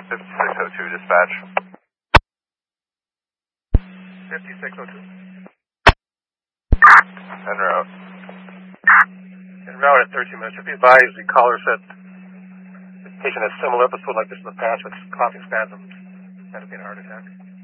5602 dispatch. 5602. En route. En route at 13 minutes. If you advise, the caller said the patient has similar episode like this in the past with coughing spasms. Had to be a heart attack.